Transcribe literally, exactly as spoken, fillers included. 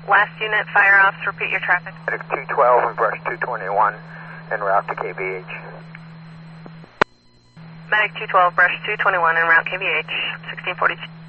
Last unit, fire ops, repeat your traffic. Medic two twelve and brush two twenty-one en route to K B H. Medic two twelve, brush two twenty-one en route K B H, sixteen forty-two.